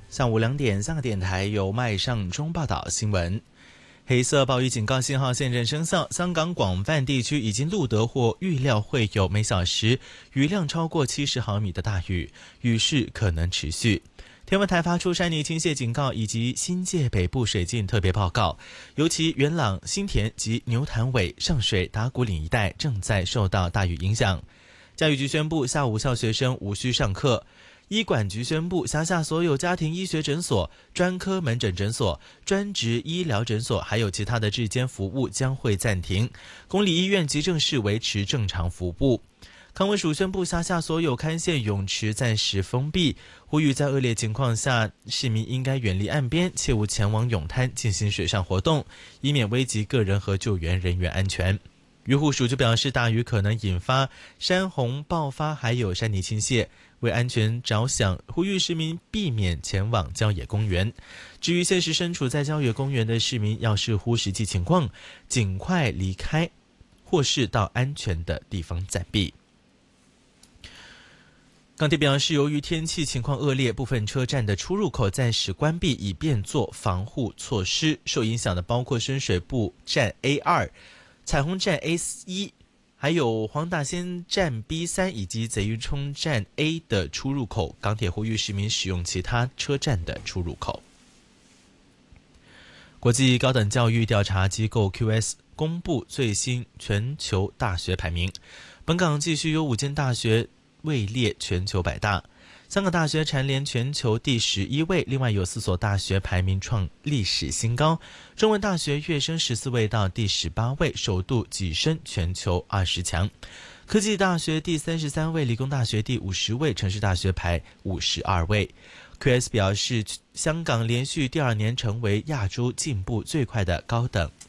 下午2点，香港电台由麦尚中报道新闻。黑色暴雨警告信号现正生效，香港广泛地区已经录得或预料会有每小时雨量超过70毫米的大雨，雨势可能持续。天文台发出山泥倾泻警告以及新界北部水浸特别报告，尤其元朗、新田及牛潭尾、上水、打鼓岭一带正在受到大雨影响。教育局宣布下午校学生无需上课。医管局宣布，辖下所有家庭医学诊所、专科门诊诊所、专职医疗诊所还有其他的日间服务将会暂停，公立医院急症室维持正常服务。康文署宣布，辖下所有勘线泳池暂时封闭，呼吁在恶劣情况下，市民应该远离岸边，切勿前往泳滩进行水上活动，以免危及个人和救援人员安全。渔护署就表示，大雨可能引发山洪爆发，还有山泥倾泻，为安全着想，呼吁市民避免前往郊野公园。至于现时身处在郊野公园的市民，要视乎实际情况，尽快离开，或是到安全的地方暂避。港铁表示，由于天气情况恶劣，部分车站的出入口暂时关闭，以便做防护措施。受影响的包括深水埗站 A2、彩虹站 A1， 还有黄大仙站 B3 以及贼鱼涌站 A 的出入口。港铁呼吁市民使用其他车站的出入口。国际高等教育调查机构 QS 公布最新全球大学排名，本港继续有5间大学位列全球100大，香港大学蝉联全球第11位，另外有4所大学排名创历史新高，中文大学跃升14位到第18位，首度跻身全球20强。科技大学第33位，理工大学第50位，城市大学排52位。QS 表示，香港连续第2年成为亚洲进步最快的高等